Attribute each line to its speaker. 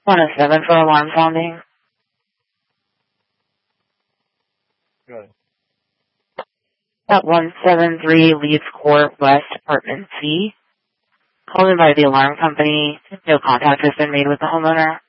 Speaker 1: 107 for alarm sounding.
Speaker 2: Good.
Speaker 1: At 173 Leeds Court West, Apartment C. Called in by the alarm company. No contact has been made with the homeowner.